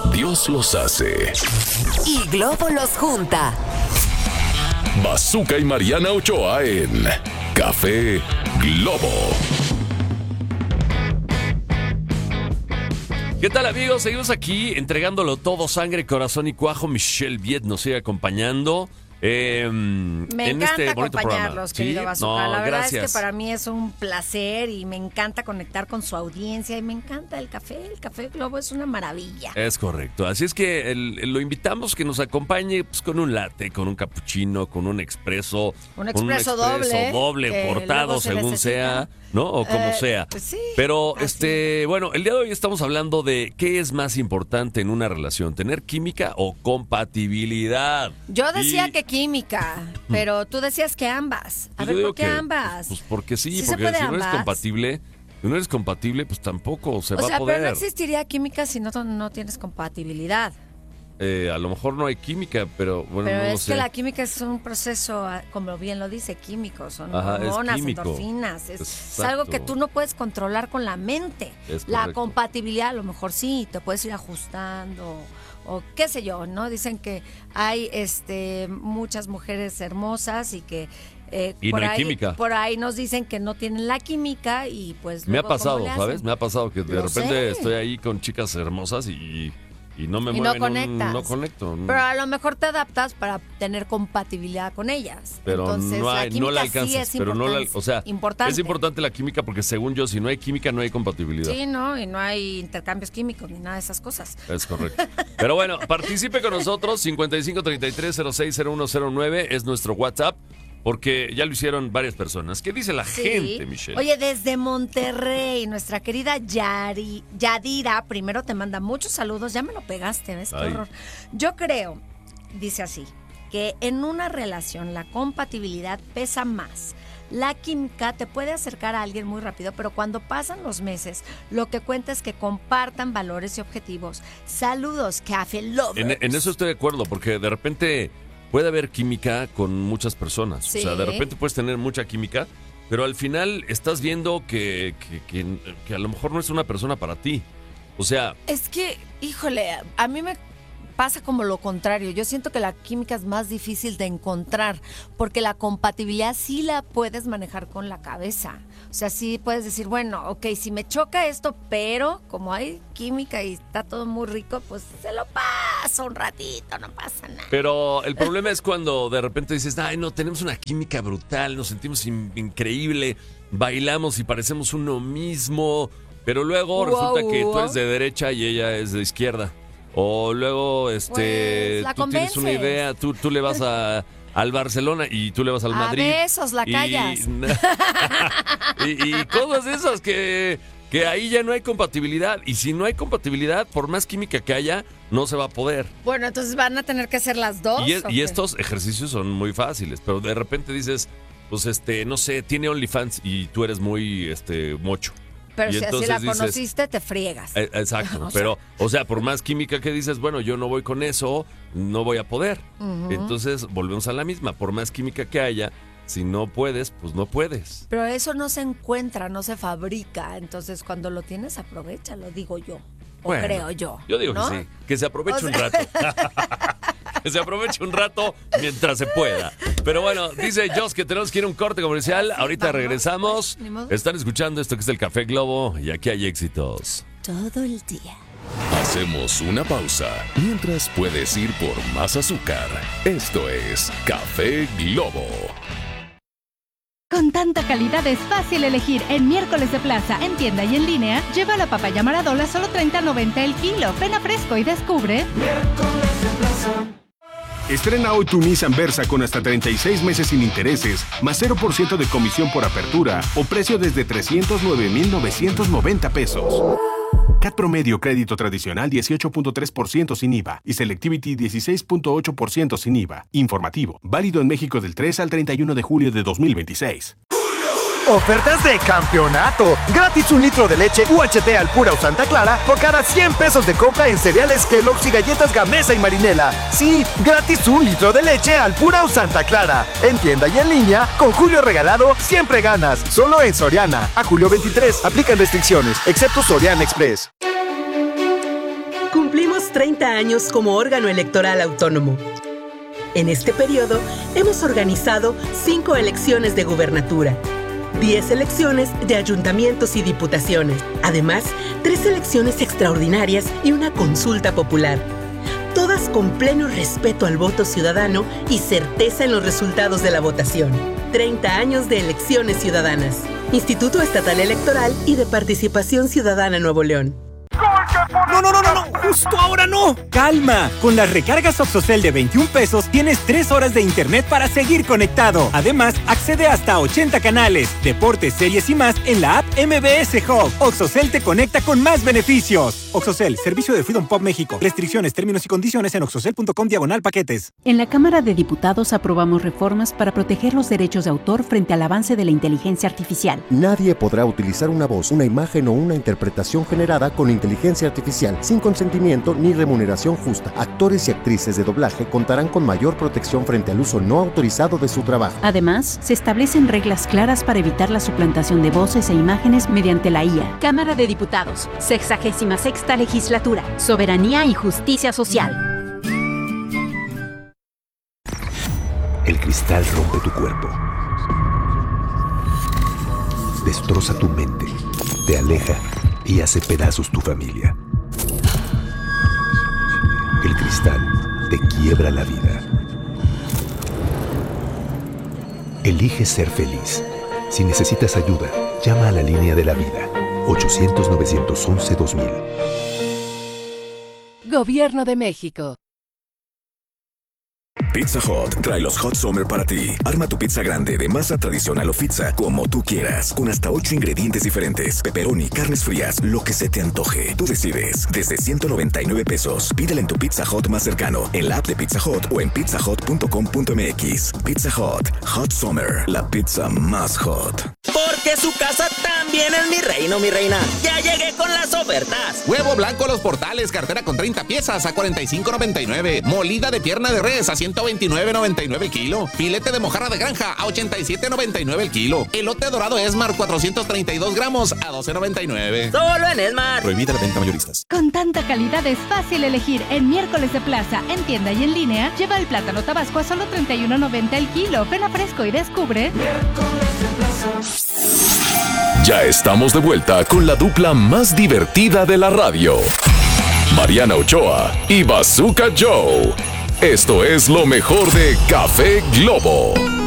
Dios los hace y Globo los junta. Bazooka y Mariana Ochoa en Café Globo. ¿Qué tal, amigos? Seguimos aquí entregándolo todo, sangre, corazón y cuajo. Michelle Viet nos sigue acompañando. Me encanta acompañarlos, querido Bazooka. No, la verdad gracias. es que para mí es un placer y me encanta conectar con su audiencia y me encanta el café. El Café Globo es una maravilla. Es correcto. Así es que lo invitamos que nos acompañe pues, con un latte, con un cappuccino, con un expreso. Un expreso doble, cortado se según necesita. sea, ¿no? O como sea. Sí, Pero, así. bueno, el día de hoy estamos hablando de qué es más importante en una relación, tener química o compatibilidad. Yo decía que química, pero tú decías que ambas. A Yo ver, digo ¿por qué que, ambas? Pues porque sí, ¿Sí se porque puede si no eres ambas? compatible, pues tampoco se va a poder. Pero no existiría química si no tienes compatibilidad. A lo mejor no hay química, pero bueno, Pero no lo es sé. que la química es un proceso, como bien lo dice, químico. Son Ajá, es hormonas, químico. endorfinas. Es Exacto. algo que tú no puedes controlar con la mente. Es La correcto. compatibilidad a lo mejor sí, te puedes ir ajustando o qué sé yo, ¿no? Dicen que hay muchas mujeres hermosas y que Y no hay química. por ahí nos dicen que no tienen la química y pues Me ha luego, ¿cómo pasado, le hacen? ¿sabes? Me ha pasado que de Lo repente sé. estoy ahí con chicas hermosas y no me Y no mueven, conectas. no conecto. Pero a lo mejor te adaptas para tener compatibilidad con ellas. Pero entonces, no hay, la no la química alcanzas. sí es pero no la, o sea, importante. es importante la química porque según yo, si no hay química, no hay compatibilidad. Sí, ¿no? Y no hay intercambios químicos ni nada de esas cosas. Es correcto. Pero bueno, participe con nosotros. 5533-060109 es nuestro WhatsApp. Porque ya lo hicieron varias personas. ¿Qué dice la gente, Michelle? Oye, desde Monterrey, nuestra querida Yadira, primero te manda muchos saludos. Ya me lo pegaste, ¿ves? Qué Ay. horror. Yo creo, dice así, que en una relación la compatibilidad pesa más. La química te puede acercar a alguien muy rápido, pero cuando pasan los meses, lo que cuenta es que compartan valores y objetivos. Saludos, Café Lovers. En eso estoy de acuerdo, porque de repente puede haber química con muchas personas. Sí. O sea, de repente puedes tener mucha química, pero al final estás viendo que a lo mejor no es una persona para ti. O sea, Es que, híjole, a mí me pasa como lo contrario. Yo siento que la química es más difícil de encontrar, porque la compatibilidad sí la puedes manejar con la cabeza. O sea, sí puedes decir, bueno, ok, si me choca esto, pero como hay química y está todo muy rico, pues se lo paso un ratito, no pasa nada. pero el problema es cuando de repente dices, ay, no, tenemos una química brutal, nos sentimos increíble, bailamos y parecemos uno mismo, pero luego resulta que tú eres de derecha y ella es de izquierda. O luego, Pues, la tú tienes una convences. idea, tú le vas al Barcelona y tú le vas al Madrid. A besos la callas. Y cosas esas que ahí ya no hay compatibilidad. Y si no hay compatibilidad, por más química que haya, no se va a poder. Bueno, entonces van a tener que hacer las dos. Y, ¿o y qué? estos ejercicios son muy fáciles, pero de repente dices, pues no sé, tiene OnlyFans y tú eres muy mocho. Pero y si así entonces la dices, conociste, te friegas. Exacto, O sea. pero, o sea, por más química que dices, bueno, yo no voy con eso, no voy a poder. Entonces, volvemos a la misma, por más química que haya, si no puedes, pues no puedes. Pero eso no se encuentra, no se fabrica. Entonces, cuando lo tienes, aprovechalo, digo yo. O Bueno, creo yo. Yo digo ¿no? que sí, que se aproveche O un sea- rato. Que se aproveche un rato mientras se pueda. Pero bueno, dice Joss que tenemos que ir a un corte comercial. Ahorita vamos, regresamos. pues, ni modo. Están escuchando esto que es el Café Globo y aquí hay éxitos. Todo el día. Hacemos una pausa mientras puedes ir por más azúcar. Esto es Café Globo. Con tanta calidad es fácil elegir. En miércoles de plaza, en tienda y en línea, lleva la papaya Maradola solo $30.90 el kilo. Ven a Fresco y descubre. Estrena hoy tu Nissan Versa con hasta 36 meses sin intereses, más 0% de comisión por apertura o precio desde 309,990 pesos. CAT promedio crédito tradicional 18.3% sin IVA y Selectivity 16.8% sin IVA. Informativo. Válido en México del 3 al 31 de julio de 2026. Ofertas de campeonato. Gratis 1 litro de leche UHT Alpura o Santa Clara por cada 100 pesos de compra en cereales Kellogg's y galletas Gamesa y Marinela. Sí, gratis 1 litro de leche Alpura o Santa Clara. En tienda y en línea, con Julio Regalado, siempre ganas. Solo en Soriana. A julio 23, aplican restricciones, excepto Soriana Express. Cumplimos Cumplimos 30 años como órgano electoral autónomo. En este periodo, hemos organizado 5 elecciones de gubernatura, 10 elecciones de ayuntamientos y diputaciones, además, 3 elecciones extraordinarias y una consulta popular. Todas con pleno respeto al voto ciudadano y certeza en los resultados de la votación. 30 años de elecciones ciudadanas. Instituto Estatal Electoral y de Participación Ciudadana Nuevo León. No, justo ahora no. Calma, con las recargas OXXOCEL de 21 pesos tienes 3 horas de internet para seguir conectado. Además, accede hasta a 80 canales, deportes, series y más en la app MBS Hub. OXXOCEL te conecta con más beneficios. OXXOCEL, servicio de Freedom Pop México. Restricciones, términos y condiciones en oxxocel.com/paquetes. En la Cámara de Diputados aprobamos reformas para proteger los derechos de autor frente al avance de la inteligencia artificial. Nadie podrá utilizar una voz, una imagen o una interpretación generada con inteligencia artificial sin consentimiento ni remuneración justa. Actores y actrices de doblaje contarán con mayor protección frente al uso no autorizado de su trabajo. Además, se establecen reglas claras para evitar la suplantación de voces e imágenes mediante la IA. Cámara de Diputados, 66ª Legislatura, Soberanía y Justicia Social. El cristal rompe tu cuerpo, destroza tu mente, te aleja y hace pedazos tu familia. El cristal te quiebra la vida. Elige ser feliz. Si necesitas ayuda, llama a la línea de la vida. 800-911-2000. Gobierno de México. Pizza Hut trae los Hot Summer para ti. Arma tu pizza grande de masa tradicional o pizza como tú quieras, con hasta 8 ingredientes diferentes, pepperoni, carnes frías, lo que se te antoje. Tú decides. Desde 199 pesos. Pídela en tu Pizza Hut más cercano, en la app de Pizza Hut o en pizzahut.com.mx. Pizza Hut, Hot Summer, la pizza más hot. Porque su casa también es mi reino, mi reina. Ya llegué con las ofertas. Huevo blanco Los Portales, cartera con 30 piezas a $45.99. Molida de pierna de res a $129.99 el kilo. Filete de mojarra de granja a $87.99 el kilo. Elote dorado Esmar 432 gramos a $12.99. Solo en Esmar. Prohibida la venta mayoristas. Con tanta calidad es fácil elegir. En Miércoles de Plaza, en tienda y en línea, lleva el plátano tabasco a solo $31.90 el kilo. Ven a Fresco y descubre. Ya estamos de vuelta con la dupla más divertida de la radio. Mariana Ochoa y Bazooka Joe. Esto es lo mejor de Café Globo.